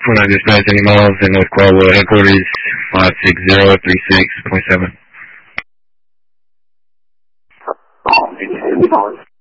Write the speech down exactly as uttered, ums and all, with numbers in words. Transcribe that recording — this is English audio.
When I dispatch any miles in North Qualwood, headquarters five six zero three six point seven.